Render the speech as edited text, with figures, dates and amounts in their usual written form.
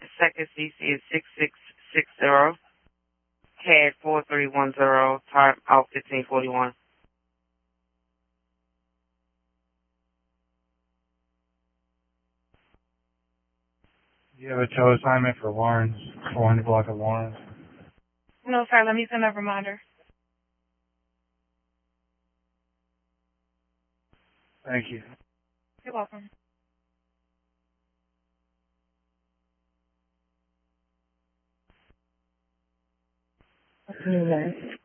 Second CC is 6660. CAD 4310. Time out 1541. Do you have a tow assignment for Lawrence, 400 block of Lawrence? No, sir. Let me send a reminder. Thank you. You're welcome. Okay.